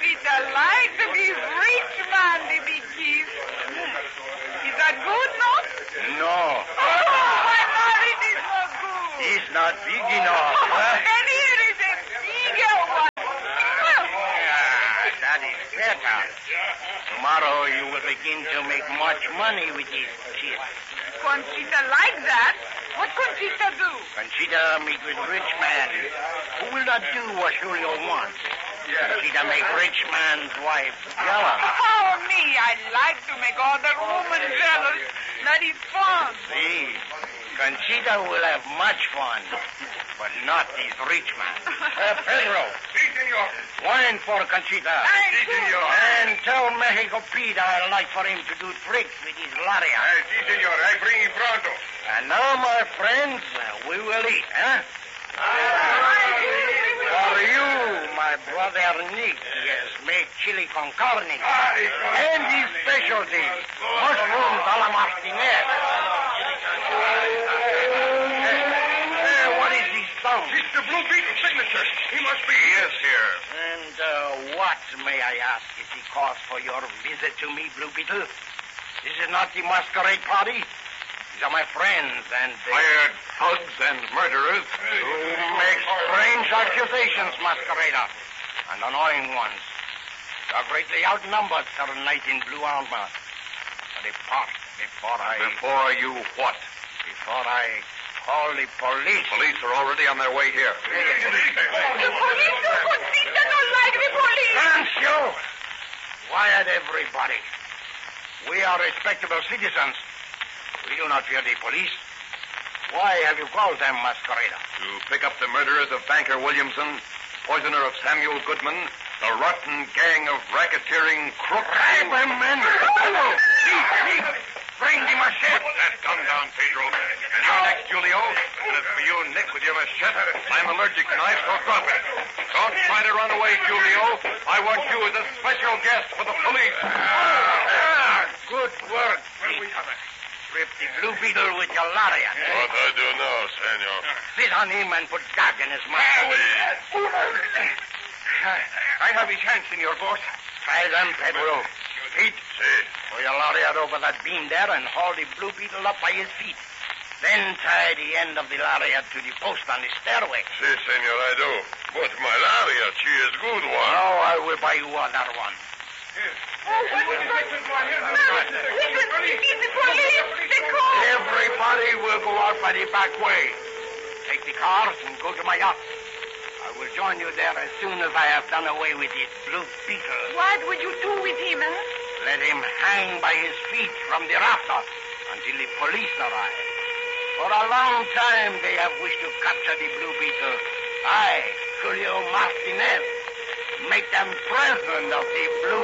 Conchita like to be rich man, the big keys. Is that good, no? No. Oh, my marriage is not good. It's not big enough. And here is a bigger one. That is better. Tomorrow you will begin to make much money with this chip. Conchita like that? What Conchita do? Conchita meet with rich man who will not do what Julio wants. Conchita make rich man's wife jealous. Oh, me, I like to make other women jealous. That is fun. See, Conchita will have much fun, but not this rich man. Pedro. Si, senor. Wine for Conchita. Si, senor. And tell Mexico Pete I'd like for him to do tricks with his lariat. Si, senor. I bring him pronto. And now, my friends, we will eat, huh? For you, my brother Nick has made chili con carne. And his specialty, mushrooms a la Martinez. What is this sound? It's the Blue Beetle signature. He must be. Yes, here. And what, may I ask, is the cause for your visit to me, Blue Beetle? This is not the masquerade party. These are my friends and... Hired thugs and murderers. who make strange accusations, masquerader, and annoying ones. You are greatly outnumbered, Sir Knight in blue armor. Depart before Before you what? Before I call the police. Police are already on their way here. The police, Conchita don't like the police. Sancho! Quiet, everybody. We are respectable citizens. We do not fear the police. Why have you called them, masquerader? To pick up the murderers of banker Williamson, poisoner of Samuel Goodman, the rotten gang of racketeering crooks. Grab them, men! Bring the machete! Put that gun down, Pedro. And you're next, Julio. And as for you, Nick, with your machete, I'm allergic tonight, so drop it. Don't try to run away, Julio. I want you as a special guest for the police. Good work, Peter. Rip the Blue Beetle with your lariat. What I do now, senor? Sit on him and put gag in his mouth. I have his hands, senor, boss. Try them, Pedro. Pete, Si. throw your lariat over that beam there and haul the Blue Beetle up by his feet. Then tie the end of the lariat to the post on the stairway. Si, senor, I do. But my lariat, she is good one. Now I will buy you another one. Everybody will go out by the back way. Take the cars and go to my yacht. I will join you there as soon as I have done away with this Blue Beetle. What would you do with him, eh? Let him hang by his feet from the rafters until the police arrive. For a long time they have wished to capture the Blue Beetle. I, Julio Martinez, make them president of the Blue